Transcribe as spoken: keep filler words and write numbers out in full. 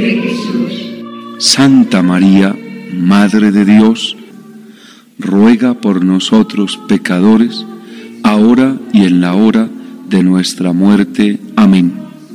de Jesús. Santa María, Madre de Dios, ruega por nosotros pecadores, ahora y en la hora de nuestra muerte. Amén.